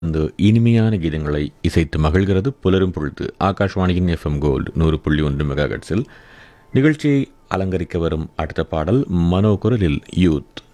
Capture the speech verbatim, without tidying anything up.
இந்த இனிமையான கீதங்களை இசைத்து மகிழ்கிறது புலரும் பொழுது ஆகாஷ்வாணியின் எஃப்எம் கோல்டு நூறு புள்ளி ஒன்று மெகா ஹெர்ட்ஸில். நிகழ்ச்சியை அலங்கரிக்க வரும் அடுத்த பாடல் மனோ குரலில் யூத்.